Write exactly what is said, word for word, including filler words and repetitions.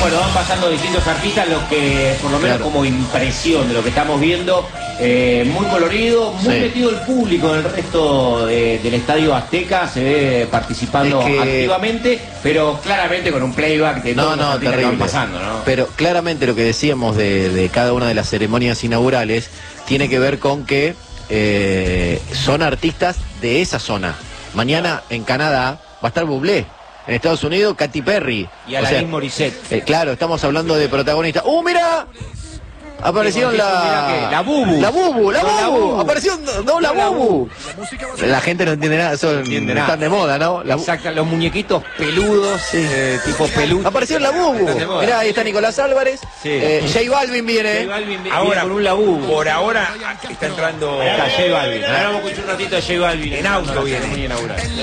Bueno, van pasando distintos artistas, lo que, por lo menos Claro. como impresión de lo que estamos viendo, eh, muy colorido, muy Sí. metido el público en el resto de- del Estadio Azteca, se ve participando Es que- activamente, pero claramente con un playback de No, todos los no, artistas que terrible. van pasando, ¿no? Pero claramente lo que decíamos de, de cada una de las ceremonias inaugurales tiene que ver con que eh, son artistas de esa zona. Mañana en Canadá va a estar Bublé. En Estados Unidos, Katy Perry. Y O Alanis sea, Morissette. eh, claro, estamos hablando de protagonistas. ¡Uh, mira! Apareció ¿Qué? la... Mirá que- la Bubu. La Bubu, la No, la Bubu. Bubu. Apareció no, no, la No, la Bubu. La gente no entiende nada, son, entiende nada. están de moda, ¿no? La Bu- Exacto, los muñequitos peludos, eh, tipo peluche. Apareció la Bubu. Están de moda. Mirá, ahí está Nicolás Álvarez. Sí. Eh, J Balvin viene. J Balvin viene Ahora, con un Labubu. por ahora está entrando Ahí está J Balvin. Ahora vamos a escuchar un ratito a J Balvin. En auto la viene. ceremonia inaugural.